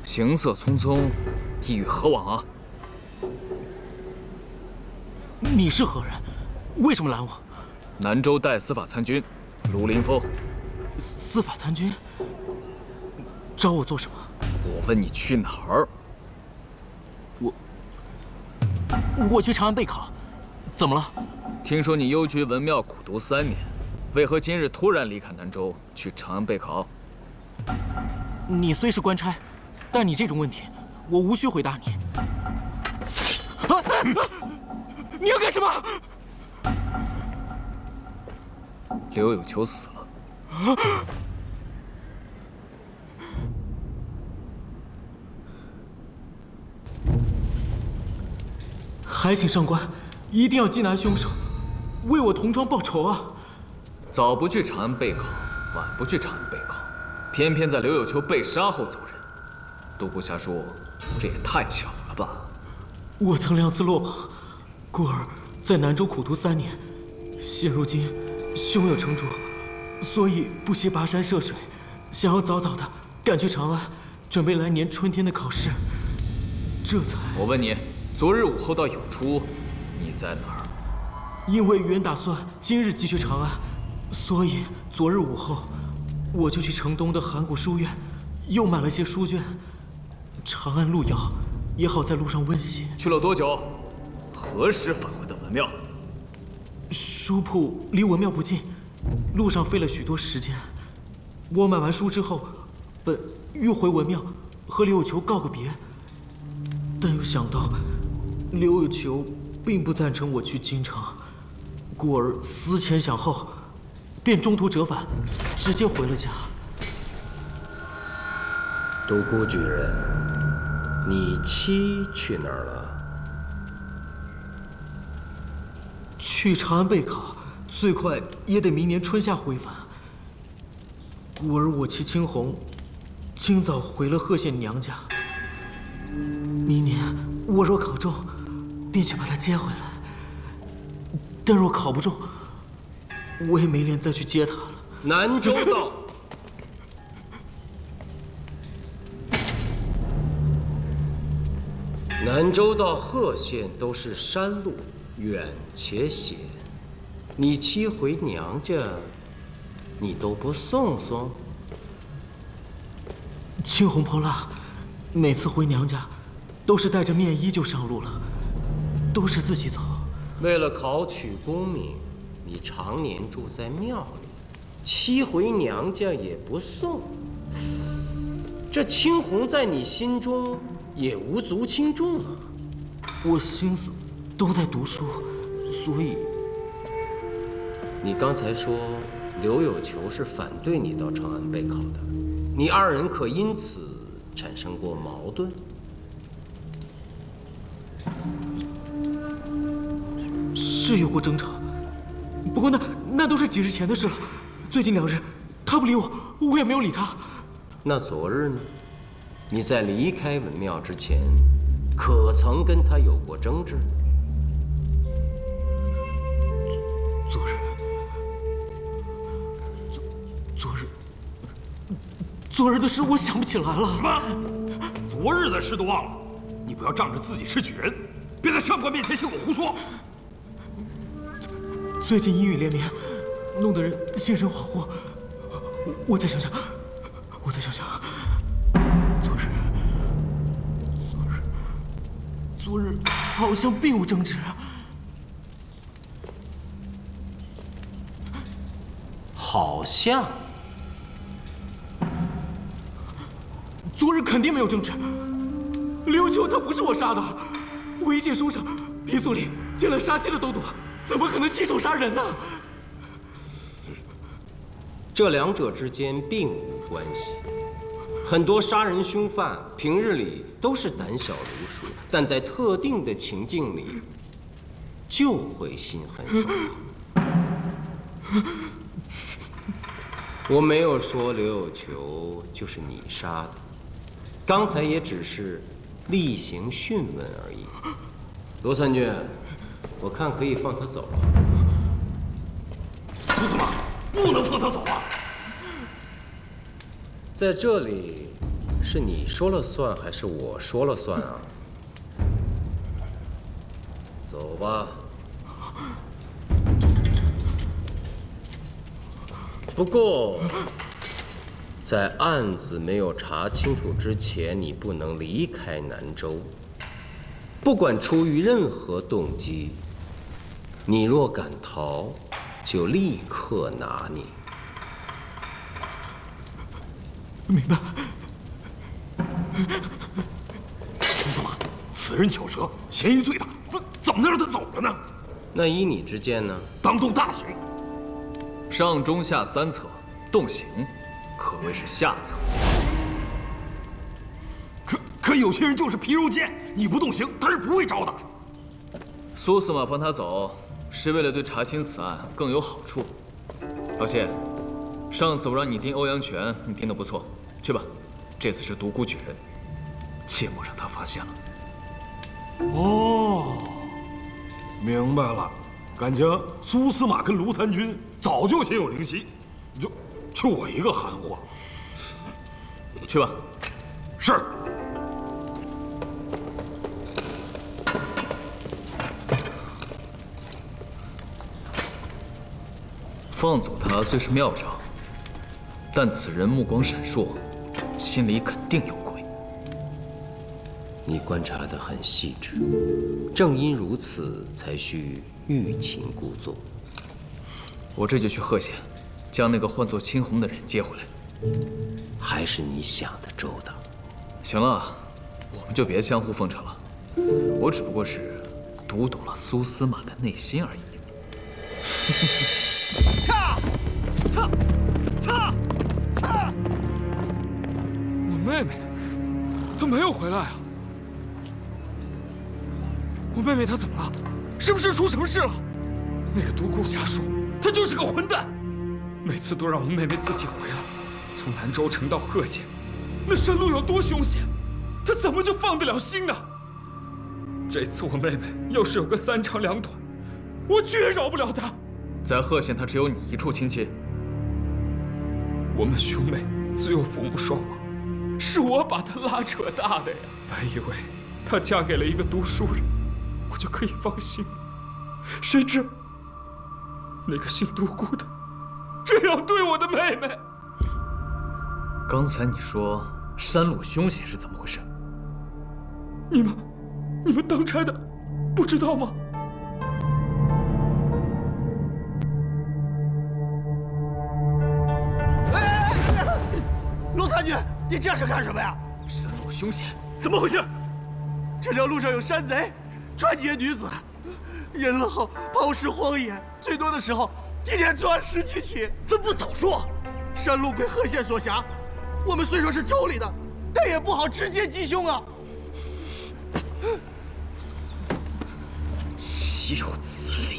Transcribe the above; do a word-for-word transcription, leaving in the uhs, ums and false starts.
行色匆匆，意欲何往啊？ 你是何人？为什么拦我？ 南州代司法参军卢林峰。 司法参军？找我做什么？ 我问你去哪儿？ 我我去长安备考，怎么了？ 听说你幽居文庙苦读三年，为何今日突然离开南州去长安备考？ 你虽是官差，但你这种问题，我无需回答你。啊！你要干什么？ 刘有求死了。啊！ 还请上官一定要缉拿凶手，为我同窗报仇啊！ 早不去长安备考，晚不去长安备考，偏偏在刘有求被杀后走人。独孤侠说，这也太巧了吧？ 我曾两次落榜，故而在南州苦读三年，现如今胸有成竹，所以不惜跋山涉水，想要早早的赶去长安，准备来年春天的考试。这才…… 我问你，昨日午后到酉初，你在哪儿？ 因为原打算今日即去长安，所以昨日午后我就去城东的函谷书院，又买了些书卷。长安路遥，也好在路上温习。 去了多久？何时返回的文庙？ 书铺离文庙不近，路上费了许多时间。我买完书之后，本欲回文庙和刘有求告个别，但又想到刘有求并不赞成我去京城，故而思前想后，便中途折返，直接回了家。 独孤举人，你妻去哪儿了？ 去长安备考，最快也得明年春夏回返。故而我妻青红，今早回了贺县娘家。明年我若考中，便去把她接回来；但若考不中，我也没脸再去接她了。 南州道。南州到贺县都是山路，远且险。你妻回娘家，你都不送送？ 青红泼辣，每次回娘家，都是带着面衣就上路了，都是自己走。 为了考取功名，你常年住在庙里，妻回娘家也不送。这青红在你心中也无足轻重啊！ 我心思都在读书，所以…… 你刚才说刘有求是反对你到长安备考的，你二人可因此产生过矛盾？ 是有过争吵，不过那那都是几日前的事了。最近两日，他不理我，我也没有理他。 那昨日呢？你在离开文庙之前，可曾跟他有过争执？ 昨日，昨昨日，昨日的事我想不起来了。 什么？昨日的事都忘了？你不要仗着自己是举人，别在上官面前信口胡说。 最近阴雨连绵，弄得人心神恍惚。我我再想想，我再想想。昨日，昨日，昨日好像并无争执。 好像。 昨日肯定没有争执。刘秋他不是我杀的，我一见书上皮素里见了杀妻的都督，怎么可能亲手杀人呢？ 这两者之间并无关系。很多杀人凶犯平日里都是胆小如鼠，但在特定的情境里就会心狠手辣。我没有说刘有求就是你杀的，刚才也只是例行讯问而已。罗参军，我看可以放他走了。 凭什么不能放他走啊？ 在这里， 是你说了算，还是我说了算啊？走吧。不过，在案子没有查清楚之前，你不能离开南州。不管出于任何动机，你若敢逃，就立刻拿你。 明白。 苏司马，此人巧舌，嫌疑最大，怎怎么能让他走了呢？ 那依你之见呢？ 当众大刑。 上中下三策，动刑可谓是下策。 可可有些人就是皮肉贱，你不动刑，他是不会招的。 苏司马放他走，是为了对查清此案更有好处。老谢，上次我让你盯欧阳泉，你盯得不错，去吧。这次是独孤举人，切莫让他发现了。 哦，明白了，感情苏司马跟卢参军早就心有灵犀，就就我一个含糊。 去吧。 是。 放走他虽是妙招，但此人目光闪烁，心里肯定有鬼。 你观察得很细致，正因如此，才需欲擒故纵。 我这就去贺县，将那个唤作青红的人接回来。 还是你想的周到。 行了，我们就别相互奉承了。我只不过是读懂了苏司马的内心而已。 撤！撤！撤！撤！ 我妹妹，她没有回来啊！我妹妹她怎么了？是不是出什么事了？那个独孤侠术，他就是个混蛋，每次都让我妹妹自己回来。从南州城到贺县，那山路有多凶险，他怎么就放得了心呢？这次我妹妹要是有个三长两短，我绝饶不了她。 在贺县，他只有你一处亲戚。 我们兄妹自幼父母双亡，是我把她拉扯大的呀。本以为她嫁给了一个读书人，我就可以放心了，谁知那个姓独孤的这样对我的妹妹。 刚才你说山路凶险是怎么回事？ 你们，你们当差的不知道吗？ 陆参军，你这是干什么呀？ 山路凶险，怎么回事？ 这条路上有山贼，穿街女子，饮了后抛尸荒野，最多的时候一天作案十几起。 怎么不早说？ 山路归贺县所辖，我们虽说是州里的，但也不好直接缉凶啊。 岂有此理！